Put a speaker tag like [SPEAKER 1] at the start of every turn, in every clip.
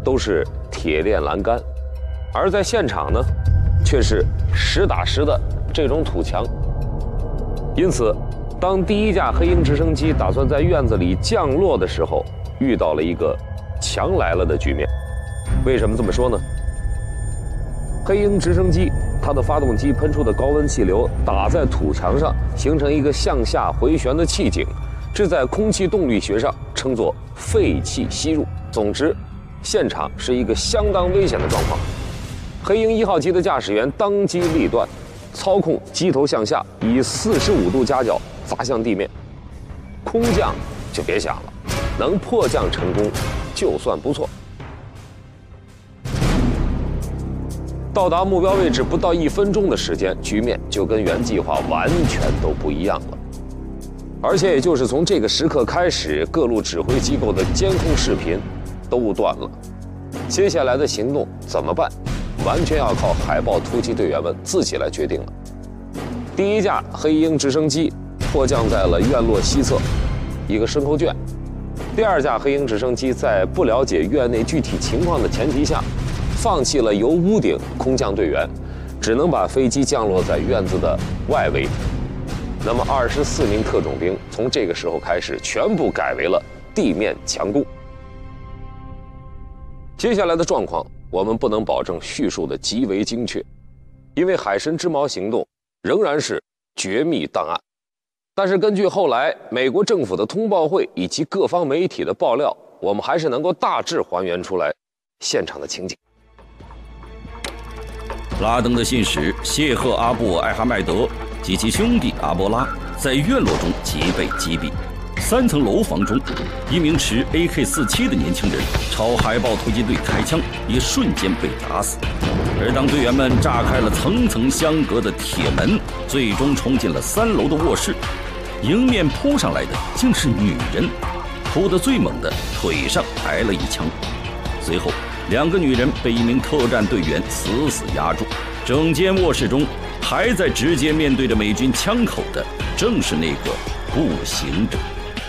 [SPEAKER 1] 都是铁链栏杆，而在现场呢，却是实打实的这种土墙。因此，当第一架黑鹰直升机打算在院子里降落的时候，遇到了一个墙来了的局面。为什么这么说呢？黑鹰直升机它的发动机喷出的高温气流打在土墙上，形成一个向下回旋的气井，这在空气动力学上称作废气吸入。总之，现场是一个相当危险的状况。黑鹰1号机的驾驶员当机立断，操控机头向下，以45度夹角砸向地面。空降就别想了，能迫降成功就算不错。到达目标位置不到1分钟的时间，局面就跟原计划完全都不一样了。而且也就是从这个时刻开始，各路指挥机构的监控视频都断了。接下来的行动怎么办，完全要靠海豹突击队员们自己来决定了。第一架黑鹰直升机迫降在了院落西侧一个牲口圈，第二架黑鹰直升机在不了解院内具体情况的前提下，放弃了由屋顶空降队员，只能把飞机降落在院子的外围。那么24名特种兵从这个时候开始全部改为了地面强攻。接下来的状况我们不能保证叙述的极为精确，因为海参之矛行动仍然是绝密档案。但是根据后来美国政府的通报会以及各方媒体的爆料，我们还是能够大致还原出来现场的情景。
[SPEAKER 2] 拉登的信使谢赫阿布艾哈迈德及其兄弟阿波拉在院落中即被击毙。3层楼房中，一名持 AK-47的年轻人朝海豹突击队开枪，也瞬间被打死。而当队员们炸开了层层相隔的铁门，最终冲进了3楼的卧室，迎面扑上来的竟是女人，扑得最猛的腿上挨了一枪。随后2个女人被一名特战队员死死压住。整间卧室中还在直接面对着美军枪口的，正是那个步行者。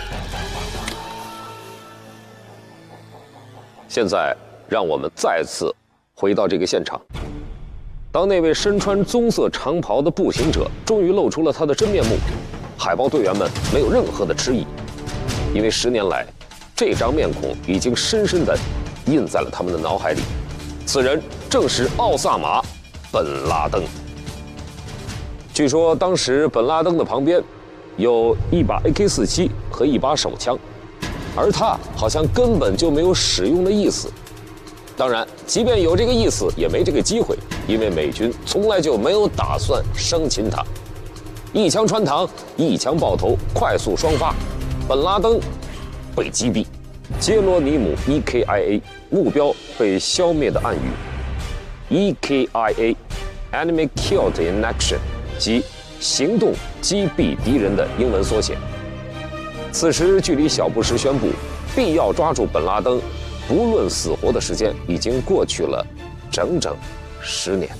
[SPEAKER 1] 现在让我们再次回到这个现场。当那位身穿棕色长袍的步行者终于露出了他的真面目，海豹队员们没有任何的迟疑，因为10年来这张面孔已经深深地印在了他们的脑海里。此人正是奥萨马·本拉登。据说当时本拉登的旁边有一把 AK-47和一把手枪，而他好像根本就没有使用的意思。当然，即便有这个意思，也没这个机会，因为美军从来就没有打算生擒他。一枪穿膛，一枪爆头，快速双发，本拉登被击毙。杰罗尼姆 EKIA 目标被消灭的暗语 EKIA Enemy Killed in Action， 即行动击毙敌人的英文缩写。此时距离小布什宣布必要抓住本拉登不论死活的时间已经过去了整整10年。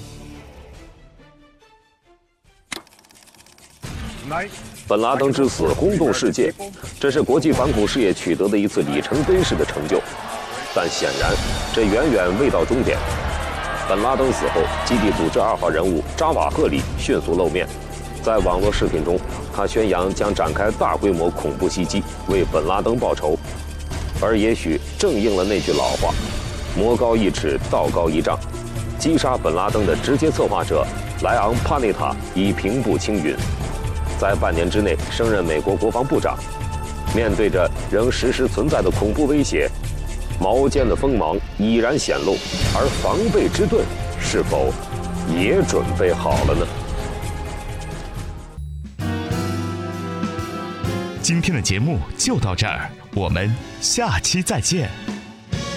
[SPEAKER 1] 本拉登之死轰动世界，这是国际反恐事业取得的一次里程碑式的成就。但显然，这远远未到终点。本拉登死后，基地组织2号人物扎瓦赫里迅速露面，在网络视频中，他宣扬将展开大规模恐怖袭击，为本拉登报仇。而也许正应了那句老话：魔高一尺，道高一丈。击杀本拉登的直接策划者莱昂·帕内塔已平步青云，在半年之内升任美国国防部长。面对着仍时时存在的恐怖威胁，矛尖的锋芒已然显露，而防备之盾是否也准备好了呢？
[SPEAKER 3] 今天的节目就到这儿，我们下期再见。